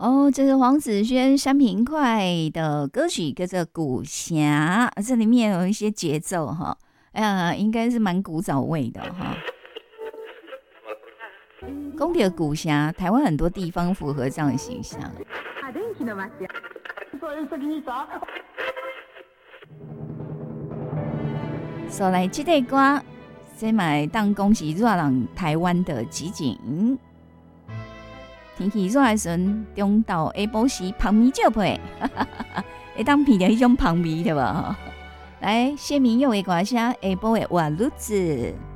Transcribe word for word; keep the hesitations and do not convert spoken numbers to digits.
哦，这是黄子轩、山平快的歌曲，叫做《古峡》，这里面有一些节奏哈，呃，应该是蛮古早味的哈。讲到古峡，台湾很多地方符合这样的形象。所以来这个歌，这买当恭喜热浪台湾的集锦。天气热的时阵，中昼下晡时香味少配，会当闻到迄种香味对吧？来，谢明佑的歌声，下晡的活日子。